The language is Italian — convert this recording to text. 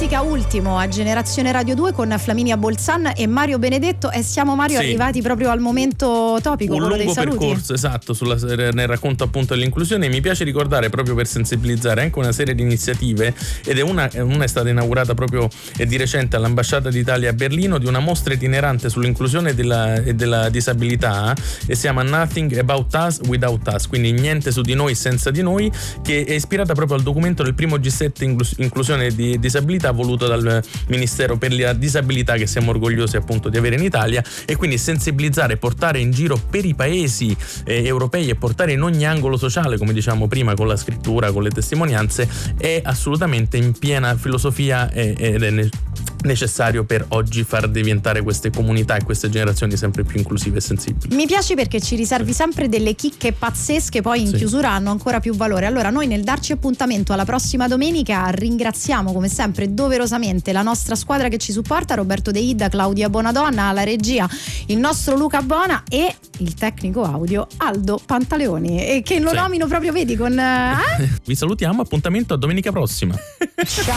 domenica ultimo a Generazione Radio 2 con Flaminia Bolzan e Mario Benedetto, e siamo, Mario, arrivati proprio al momento topico, un quello dei lungo saluti. Percorso, esatto, nel racconto appunto dell'inclusione. Mi piace ricordare, proprio per sensibilizzare, anche una serie di iniziative, ed una è stata inaugurata proprio di recente all'Ambasciata d'Italia a Berlino, di una mostra itinerante sull'inclusione e della disabilità, e si chiama Nothing About Us Without Us, quindi niente su di noi senza di noi, che è ispirata proprio al documento del primo G7 inclusione di disabilità voluto dal Ministero per la Disabilità, che siamo orgogliosi appunto di avere in Italia. E quindi sensibilizzare, portare in giro per i paesi europei e portare in ogni angolo sociale, come diciamo prima, con la scrittura, con le testimonianze, è assolutamente in piena filosofia ed è necessario per oggi far diventare queste comunità e queste generazioni sempre più inclusive e sensibili. Mi piace perché ci riservi sempre delle chicche pazzesche, poi in chiusura hanno ancora più valore. Allora, noi nel darci appuntamento alla prossima domenica ringraziamo come sempre doverosamente la nostra squadra che ci supporta, Roberto De Ida, Claudia Bonadonna alla regia, il nostro Luca Bona e il tecnico audio Aldo Pantaleoni, e che lo nomino proprio, vedi, con Vi salutiamo, appuntamento a domenica prossima. Ciao.